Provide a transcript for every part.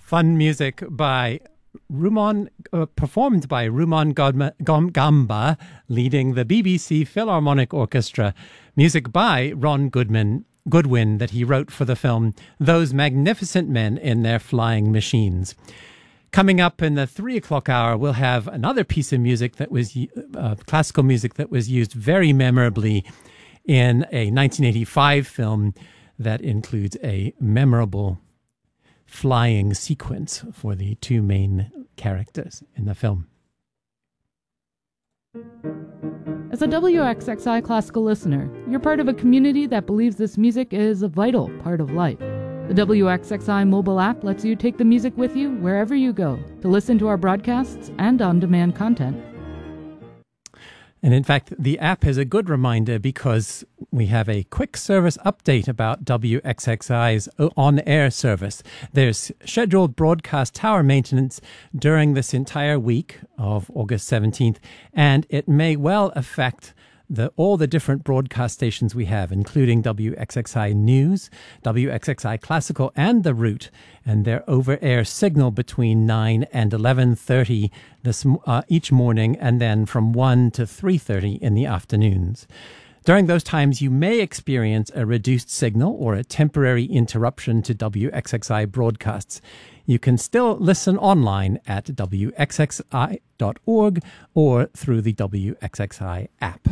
Fun music by performed by Rumon Gamba, leading the BBC Philharmonic Orchestra. Music by Ron Goodwin that he wrote for the film Those Magnificent Men in Their Flying Machines. Coming up in the 3 o'clock hour, we'll have another piece of music that was classical music that was used very memorably in a 1985 film that includes a memorable flying sequence for the two main characters in the film. As a WXXI classical listener, you're part of a community that believes this music is a vital part of life. The WXXI mobile app lets you take the music with you wherever you go to listen to our broadcasts and on-demand content. And in fact, the app is a good reminder because we have a quick service update about WXXI's on-air service. There's scheduled broadcast tower maintenance during this entire week of August 17th, and it may well affect all the different broadcast stations we have, including WXXI News, WXXI Classical, and The Root, and their over-air signal between 9 and 11:30 each morning, and then from 1 to 3:30 in the afternoons. During those times, you may experience a reduced signal or a temporary interruption to WXXI broadcasts. You can still listen online at wxxi.org or through the WXXI app.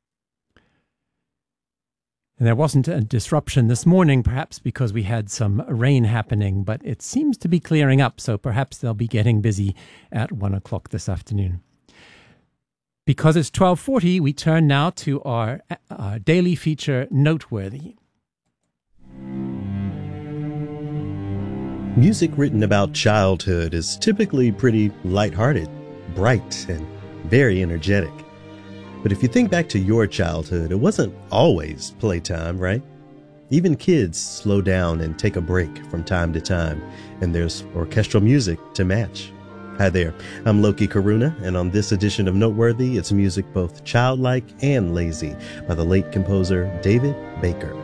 And there wasn't a disruption this morning, perhaps because we had some rain happening, but it seems to be clearing up, so perhaps they'll be getting busy at 1 o'clock this afternoon. Because it's 12:40, we turn now to our daily feature, Noteworthy. Music written about childhood is typically pretty lighthearted, bright, and very energetic. But if you think back to your childhood, it wasn't always playtime, right? Even kids slow down and take a break from time to time, and there's orchestral music to match. Hi there, I'm Loki Karuna, and on this edition of Noteworthy, it's music both childlike and lazy by the late composer David Baker.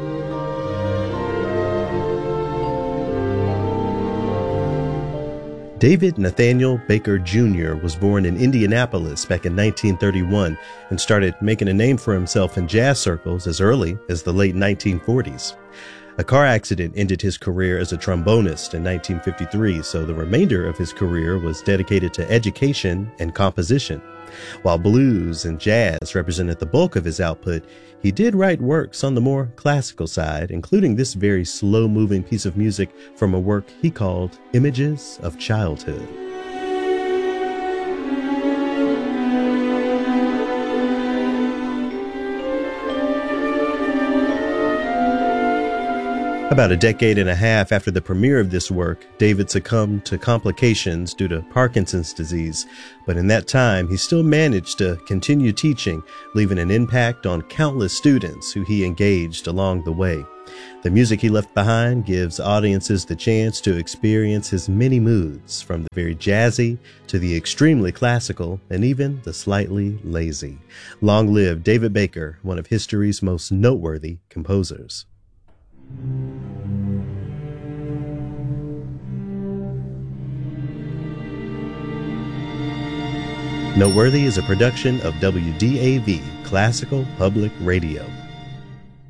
David Nathaniel Baker Jr. was born in Indianapolis back in 1931 and started making a name for himself in jazz circles as early as the late 1940s. A car accident ended his career as a trombonist in 1953, so the remainder of his career was dedicated to education and composition. While blues and jazz represented the bulk of his output, he did write works on the more classical side, including this very slow-moving piece of music from a work he called Images of Childhood. About a decade and a half after the premiere of this work, David succumbed to complications due to Parkinson's disease, but in that time he still managed to continue teaching, leaving an impact on countless students who he engaged along the way. The music he left behind gives audiences the chance to experience his many moods, from the very jazzy to the extremely classical and even the slightly lazy. Long live David Baker, one of history's most noteworthy composers. Noteworthy is a production of WDAV Classical Public Radio.